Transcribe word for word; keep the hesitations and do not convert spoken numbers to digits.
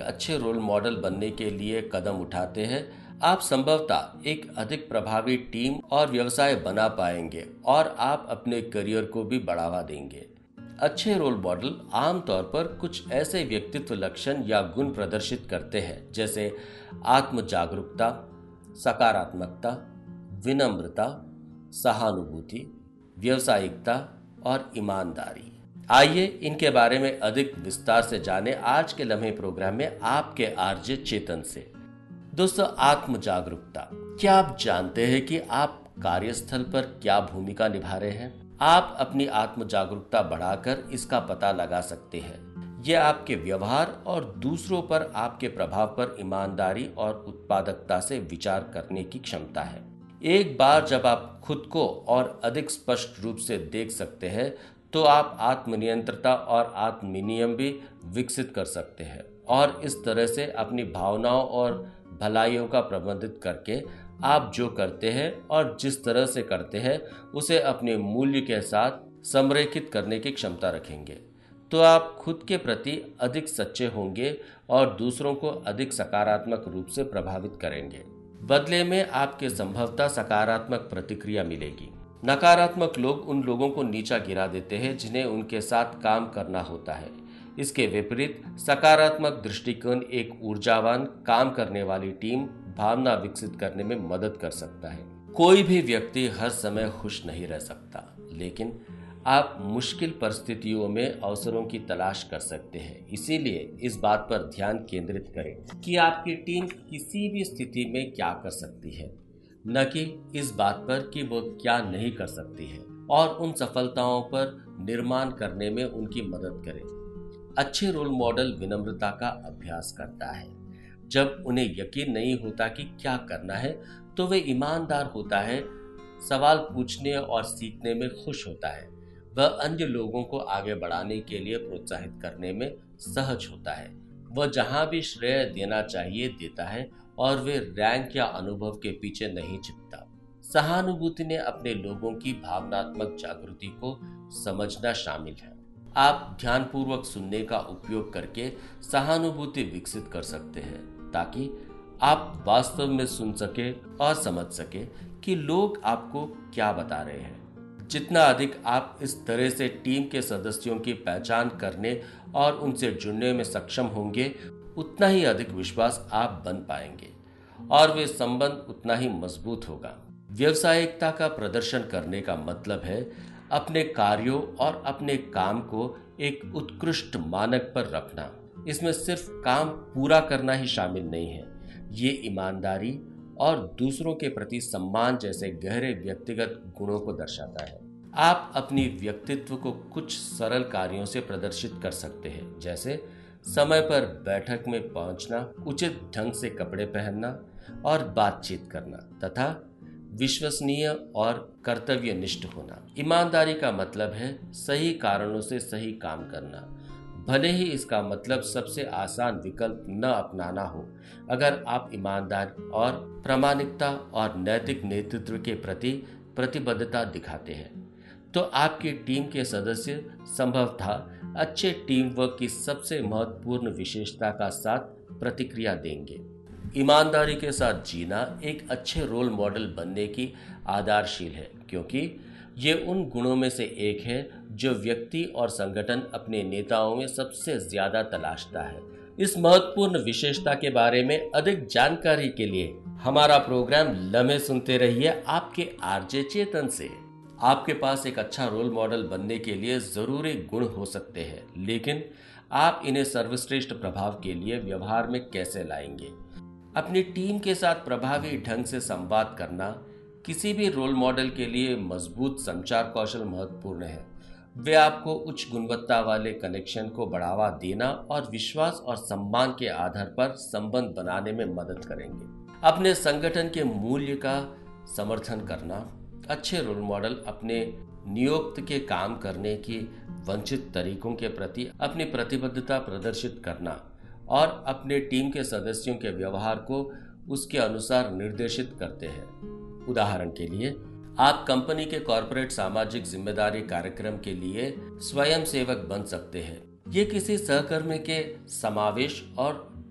अच्छे role model बनने के लिए कदम उठाते हैं, आप संभवतः एक अधिक प्रभावी टीम और व्यवसाय बना पाएंगे और आप अपने करियर को भी बढ़ावा देंगे। अच्छे रोल मॉडल आमतौर पर कुछ ऐसे व्यक्तित्व लक्षण या गुण प्रदर्शित करते हैं जैसे आत्म जागरूकता, सकारात्मकता, विनम्रता, सहानुभूति, व्यावसायिकता और ईमानदारी। आइए इनके बारे में अधिक विस्तार से जानें आज के लम्हे प्रोग्राम में आपके आरजे चेतन से। दोस्तों, आत्म जागरूकता। क्या आप जानते हैं कि आप कार्यस्थल पर क्या भूमिका निभा रहे हैं? आप अपनी आत्म जागरूकता बढ़ाकर इसका पता लगा सकते हैं। यह आपके व्यवहार और दूसरों पर आपके प्रभाव पर ईमानदारी और उत्पादकता से विचार करने की क्षमता है। एक बार जब आप खुद को और अधिक स्पष्ट रूप से देख सकते हैं तो आप आत्मनियंत्रता और आत्मनियम भी विकसित कर सकते हैं और इस तरह से अपनी भावनाओं और भलाइयों का प्रबंधित करके आप जो करते हैं और जिस तरह से करते हैं उसे अपने मूल्य के साथ संरेखित करने की क्षमता रखेंगे, तो आप खुद के प्रति अधिक सच्चे होंगे और दूसरों को अधिक सकारात्मक रूप से प्रभावित करेंगे। बदले में आपके संभवतः सकारात्मक प्रतिक्रिया मिलेगी। नकारात्मक लोग उन लोगों को नीचा गिरा देते हैं जिन्हें उनके साथ काम करना होता है। इसके विपरीत सकारात्मक दृष्टिकोण एक ऊर्जावान काम करने वाली टीम भावना विकसित करने में मदद कर सकता है। कोई भी व्यक्ति हर समय खुश नहीं रह सकता, लेकिन आप मुश्किल परिस्थितियों में अवसरों की तलाश कर सकते हैं। इसीलिए इस बात पर ध्यान केंद्रित करें कि आपकी टीम किसी भी स्थिति में क्या कर सकती है, न कि इस बात पर कि वो क्या नहीं कर सकती है, और उन सफलताओं पर निर्माण करने में उनकी मदद करें। अच्छे रोल मॉडल विनम्रता का अभ्यास करता है। जब उन्हें यकीन नहीं होता कि क्या करना है तो वे ईमानदार होता है, सवाल पूछने और सीखने में खुश होता है। वह अन्य लोगों को आगे बढ़ाने के लिए प्रोत्साहित करने में सहज होता है। वह जहां भी श्रेय देना चाहिए देता है और वे रैंक या अनुभव के पीछे नहीं छिपता। सहानुभूति ने अपने लोगों की भावनात्मक जागृति को समझना शामिल है। आप ध्यानपूर्वक सुनने का उपयोग करके सहानुभूति विकसित कर सकते हैं ताकि आप वास्तव में सुन सके और समझ सके कि लोग आपको क्या बता रहे हैं। जितना अधिक आप इस तरह से टीम के सदस्यों की पहचान करने और उनसे जुड़ने में सक्षम होंगे, उतना ही अधिक विश्वास आप बन पाएंगे और वे संबंध उतना ही मजबूत होगा। व्यावसायिकता का प्रदर्शन करने का मतलब है अपने कार्यों और अपने काम को एक उत्कृष्ट मानक पर रखना। इसमें सिर्फ काम पूरा करना ही शामिल नहीं है, ये ईमानदारी और दूसरों के प्रति सम्मान जैसे गहरे व्यक्तिगत गुणों को दर्शाता है। आप अपनी व्यक्तित्व को कुछ सरल कार्यों से प्रदर्शित कर सकते हैं, जैसे समय पर बैठक में पहुंचना, उचित ढंग से कपड़े पहनना और बातचीत करना, तथा विश्वसनीय और कर्तव्यनिष्ठ होना। ईमानदारी का मतलब है सही कारणों से सही काम करना, भले ही इसका मतलब सबसे आसान विकल्प न अपनाना हो। अगर आप ईमानदार और प्रामाणिकता और नैतिक नेतृत्व के प्रति प्रतिबद्धता दिखाते हैं तो आपकी टीम के सदस्य संभवतः अच्छे टीम वर्क की सबसे महत्वपूर्ण विशेषता का साथ प्रतिक्रिया देंगे। ईमानदारी के साथ जीना एक अच्छे रोल मॉडल बनने की आधारशील है, क्योंकि ये उन गुणों में से एक है जो व्यक्ति और संगठन अपने नेताओं में सबसे ज्यादा तलाशता है। इस महत्वपूर्ण विशेषता के बारे में अधिक जानकारी के लिए हमारा प्रोग्राम लम्हे सुनते रहिए आपके आरजे चेतन से। आपके पास एक अच्छा रोल मॉडल बनने के लिए जरूरी गुण हो सकते हैं, लेकिन आप इन्हें सर्वश्रेष्ठ प्रभाव के लिए व्यवहार में कैसे लाएंगे? अपनी टीम के साथ प्रभावी ढंग से संवाद करना किसी भी रोल मॉडल के लिए मजबूत संचार कौशल महत्वपूर्ण है। वे आपको उच्च गुणवत्ता वाले कनेक्शन को बढ़ावा देना और विश्वास और सम्मान के आधार पर संबंध बनाने में मदद करेंगे। अपने संगठन के मूल्य का समर्थन करना। अच्छे रोल मॉडल अपने नियोक्त के काम करने की वंचित तरीकों के प्रति अपनी प्रतिबद्धता प्रदर्शित करना और अपने टीम के सदस्यों के व्यवहार को उसके अनुसार निर्देशित करते हैं। उदाहरण के लिए, आप कंपनी के कॉर्पोरेट सामाजिक जिम्मेदारी कार्यक्रम के लिए स्वयं सेवक बन सकते हैं। ये किसी सहकर्मी के समावेश और